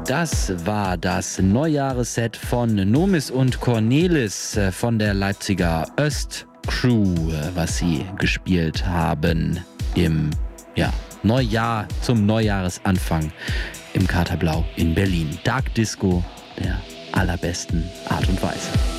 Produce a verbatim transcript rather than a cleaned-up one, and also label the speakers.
Speaker 1: Das war das Neujahresset von Nomis und Cornelis von der Leipziger Öst-Crew, was sie gespielt haben im ja, Neujahr, zum Neujahresanfang im Katerblau in Berlin. Dark Disco der allerbesten Art und Weise.